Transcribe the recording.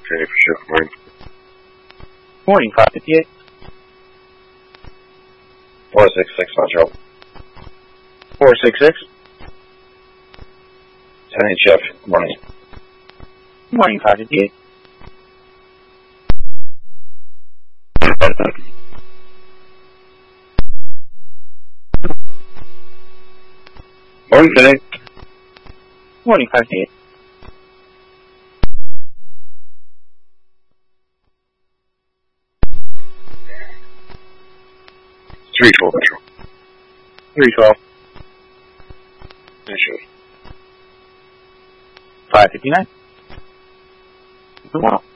Okay, for sure. Morning. Morning, 558. 466, Montreal. 466. 10 HF, morning. Morning, 558. Morning, today. Morning, 558. Three 12 Metro. 312. Initially. 559.